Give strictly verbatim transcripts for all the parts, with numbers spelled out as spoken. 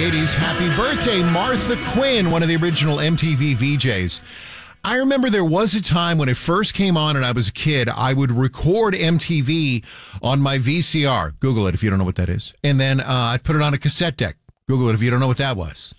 eighties. Happy birthday, Martha Quinn, one of the original M T V V Js. I remember there was a time when it first came on and I was a kid, I would record M T V on my V C R. Google it if you don't know what that is. And then uh, I'd put it on a cassette deck. Google it if you don't know what that was.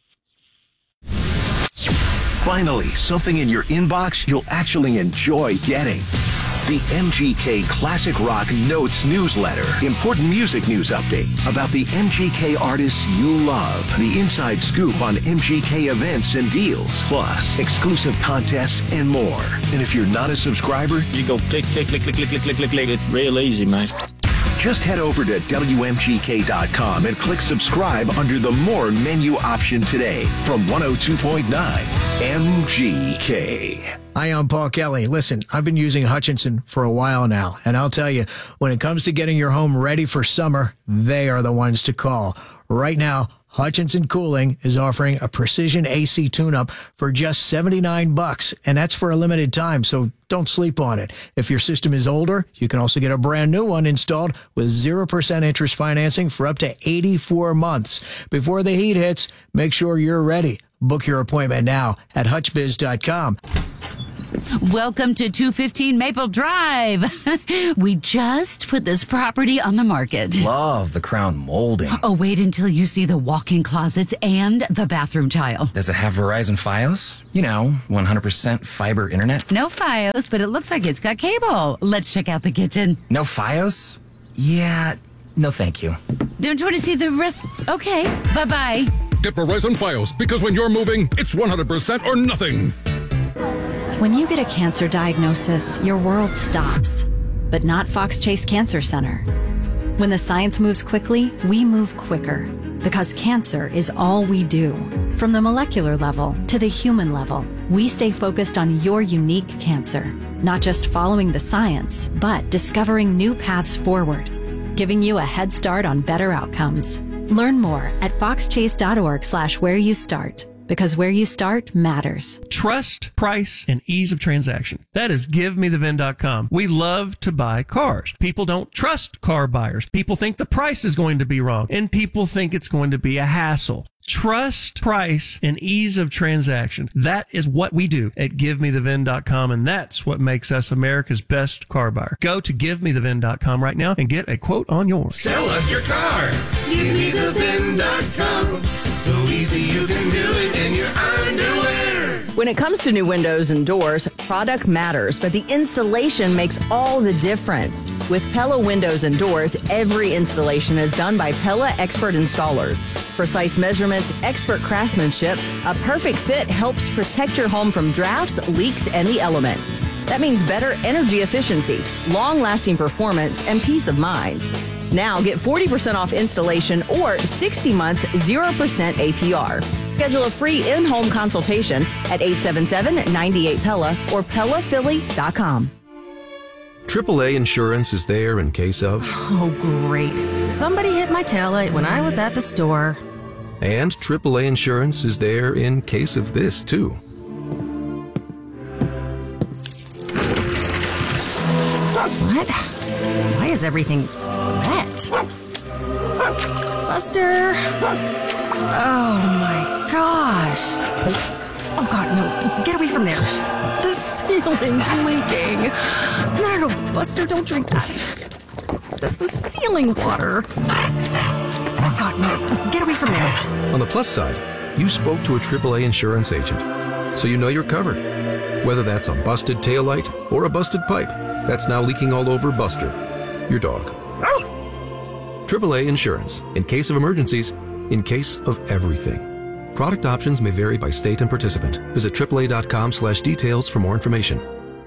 Finally, something in your inbox you'll actually enjoy getting. The M G K Classic Rock Notes newsletter. Important music news updates about the M G K artists you love. The inside scoop on M G K events and deals. Plus, exclusive contests and more. And if you're not a subscriber, you go click, click, click, click, click, click, click, click, click. It's real easy, man. Just head over to W M G K dot com and click subscribe under the More menu option today from one oh two point nine M G K. Hi, I'm Paul Kelly. Listen, I've been using Hutchinson for a while now, and I'll tell you, when it comes to getting your home ready for summer, they are the ones to call. Right now, Hutchinson Cooling is offering a precision A C tune-up for just seventy-nine bucks, and that's for a limited time, so don't sleep on it. If your system is older, you can also get a brand new one installed with zero percent interest financing for up to eighty-four months. Before the heat hits, make sure you're ready. Book your appointment now at hutch biz dot com. Welcome to two fifteen Maple Drive. We just put this property on the market. Love the crown molding. Oh, wait until you see the walk-in closets and the bathroom tile. Does it have Verizon Fios? You know, one hundred percent fiber internet? No Fios, but it looks like it's got cable. Let's check out the kitchen. No Fios? Yeah, no thank you. Don't you want to see the rest? Okay, bye-bye. Get Verizon Fios, because when you're moving, it's one hundred percent or nothing. When you get a cancer diagnosis, your world stops. But not Fox Chase Cancer Center. When the science moves quickly, we move quicker. Because cancer is all we do. From the molecular level to the human level, we stay focused on your unique cancer. Not just following the science, but discovering new paths forward. Giving you a head start on better outcomes. Learn more at foxchase.org slash where you start. Because where you start matters. Trust, price, and ease of transaction. That is give me the vin dot com. We love to buy cars. People don't trust car buyers. People think the price is going to be wrong. And people think it's going to be a hassle. Trust, price, and ease of transaction. That is what we do at give me the vin dot com, and that's what makes us America's best car buyer. Go to give me the vin dot com right now and get a quote on yours. Sell us your car. give me the vin dot com. So easy you can do it in your underwear. When it comes to new windows and doors, product matters, but the installation makes all the difference. With Pella Windows and Doors, every installation is done by Pella expert installers. Precise measurements, expert craftsmanship, a perfect fit helps protect your home from drafts, leaks, and the elements. That means better energy efficiency, long-lasting performance, and peace of mind. Now get forty percent off installation or sixty months, zero percent A P R. Schedule a free in-home consultation at eight seven seven, nine eight, P E L L A or Pella Philly dot com. triple A Insurance is there in case of... Oh, great. Somebody hit my taillight when I was at the store. And triple A Insurance is there in case of this, too. What? Why is everything wet? Buster! Oh my gosh! Oh God, no! Get away from there! The ceiling's leaking! No, no, no, Buster, don't drink that! That's the ceiling water! Oh God, no! Get away from there! On the plus side, you spoke to a triple A insurance agent, so you know you're covered. Whether that's a busted taillight or a busted pipe that's now leaking all over Buster, your dog. triple A Insurance, in case of emergencies, in case of everything. Product options may vary by state and participant. Visit triple A dot com slash details for more information.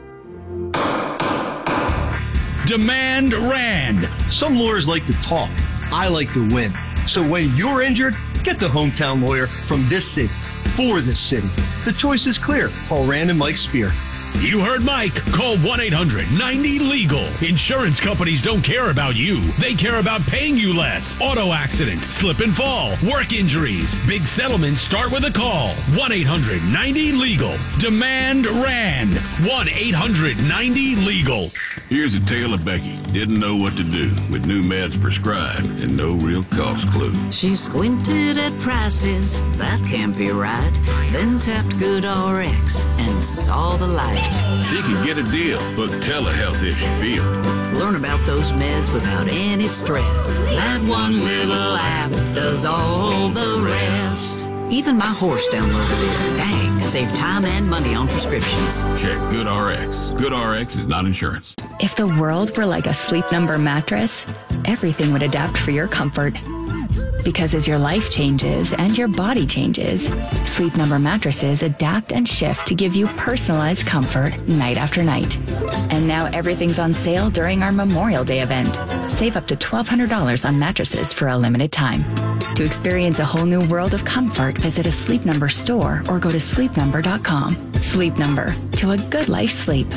Demand Rand. Some lawyers like to talk. I like to win. So when you're injured, get the hometown lawyer from this city, for this city. The choice is clear. Call Rand and Mike Spear. You heard Mike. Call one eight hundred ninety legal. Insurance companies don't care about you. They care about paying you less. Auto accidents, slip and fall, work injuries. Big settlements start with a call. one eight hundred ninety legal. Demand Rand. one eight hundred ninety legal. Here's a tale of Becky. Didn't know what to do with new meds prescribed and no real cost clue. She squinted at prices, that can't be right. Then tapped GoodRx and saw the light. She could get a deal. Book telehealth if she feel. Learn about those meds without any stress. That one little app does all the rest. Even my horse downloaded it. Dang, save time and money on prescriptions. Check GoodRx. GoodRx is not insurance. If the world were like a Sleep Number mattress, everything would adapt for your comfort. Because as your life changes and your body changes, Sleep Number mattresses adapt and shift to give you personalized comfort night after night. And now everything's on sale during our Memorial Day event. Save up to twelve hundred dollars on mattresses for a limited time. To experience a whole new world of comfort, visit a Sleep Number store or go to sleep number dot com. Sleep Number, to a good life sleep.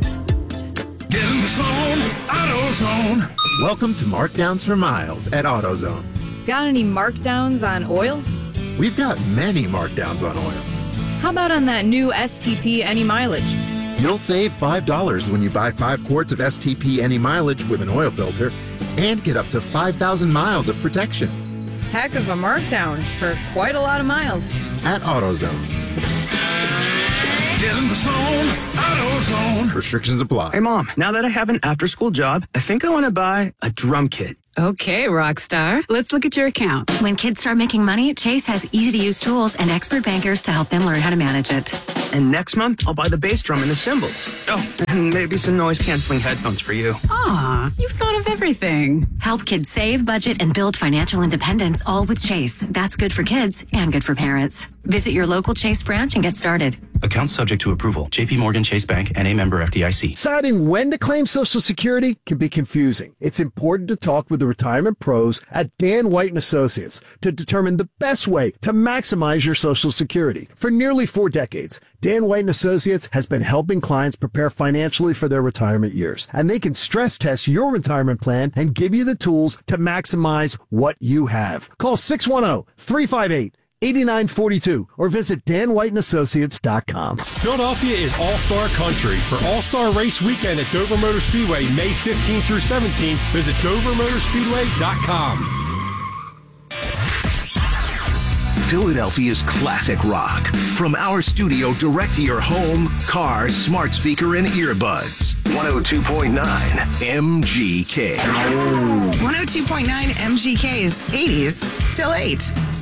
Get in the zone, AutoZone. Welcome to Markdowns for Miles at AutoZone. Got any markdowns on oil? We've got many markdowns on oil. How about on that new S T P Any Mileage? You'll save five dollars when you buy five quarts of S T P Any Mileage with an oil filter and get up to five thousand miles of protection. Heck of a markdown for quite a lot of miles. At AutoZone. Get in the zone, AutoZone. Restrictions apply. Hey, Mom, now that I have an after-school job, I think I want to buy a drum kit. Okay, Rockstar. Let's look at your account. When kids start making money, Chase has easy-to-use tools and expert bankers to help them learn how to manage it. And next month, I'll buy the bass drum and the cymbals. Oh, and maybe some noise-canceling headphones for you. Aw, you've thought of everything. Help kids save, budget, and build financial independence, all with Chase. That's good for kids and good for parents. Visit your local Chase branch and get started. Account subject to approval. J P Morgan Chase Bank and a member F D I C. Deciding when to claim Social Security can be confusing. It's important to talk with the retirement pros at Dan White and Associates to determine the best way to maximize your Social Security. For nearly four decades, Dan White and Associates has been helping clients prepare financially for their retirement years, and they can stress test your retirement plan and give you the tools to maximize what you have. Call six one zero, three five eight, eight nine four two or visit dan white and associates dot com. Philadelphia is All-Star Country. For All-Star Race Weekend at Dover Motor Speedway, May fifteenth through seventeenth, visit dover motor speedway dot com. Philadelphia's classic rock. From our studio direct to your home, car, smart speaker, and earbuds. one oh two point nine M G K. one oh two point nine M G K is eighties till eight.